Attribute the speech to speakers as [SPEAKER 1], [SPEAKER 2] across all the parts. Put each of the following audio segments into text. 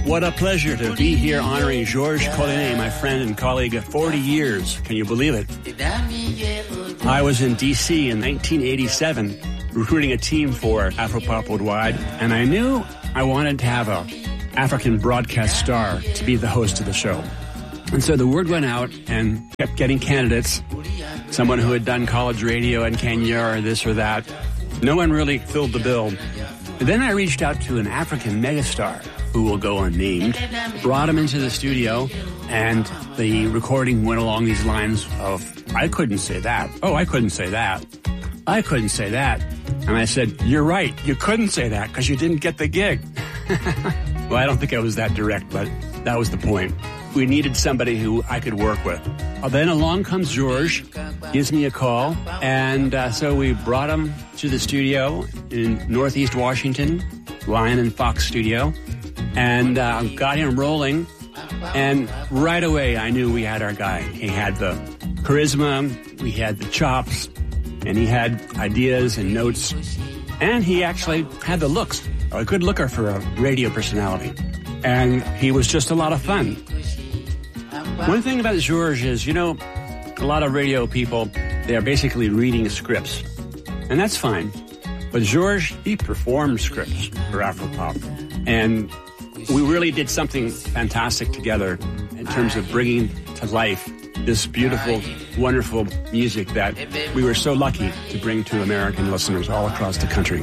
[SPEAKER 1] What a pleasure to be here honoring Georges Collinet, my friend and colleague of 40 years. Can you believe it? I was in D.C. in 1987 recruiting a team for Afropop Worldwide, and I knew I wanted to have an African broadcast star to be the host of the show. And so the word went out and kept getting candidates, someone who had done college radio in Kenya or this or that. No one really filled the bill. But then I reached out to an African megastar who will go unnamed, brought him into the studio, and the recording went along these lines of, I couldn't say that. Oh, I couldn't say that. I couldn't say that. And I said, you're right, you couldn't say that because you didn't get the gig. Well, I don't think I was that direct, but that was the point. We needed somebody who I could work with. Then along comes Georges, gives me a call, and so we brought him to the studio in Northeast Washington, Lion and Fox studio, and got him rolling, and right away I knew we had our guy. He had the charisma, we had the chops, and he had ideas and notes, and he actually had the looks, a good looker for a radio personality, and he was just a lot of fun. One thing about Georges is, a lot of radio people, they are basically reading scripts, and that's fine. But Georges, he performed scripts for Afropop, and we really did something fantastic together in terms of bringing to life this beautiful, wonderful music that we were so lucky to bring to American listeners all across the country.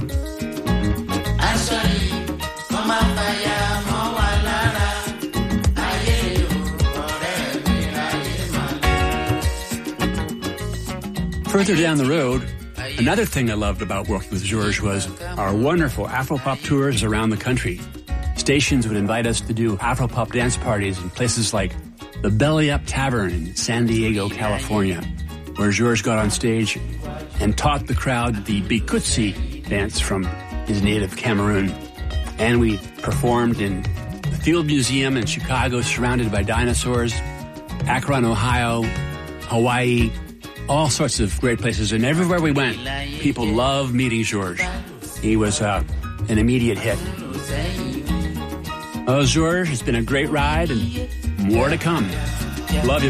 [SPEAKER 1] Further down the road, another thing I loved about working with Georges was our wonderful Afropop tours around the country. Stations would invite us to do Afropop dance parties in places like the Belly Up Tavern in San Diego, California, where Georges got on stage and taught the crowd the Bikutsi dance from his native Cameroon. And we performed in the Field Museum in Chicago, surrounded by dinosaurs, Akron, Ohio, Hawaii, all sorts of great places. And everywhere we went, people loved meeting Georges. He was an immediate hit. Oh, Georges, it's been a great ride and more to come. Love you,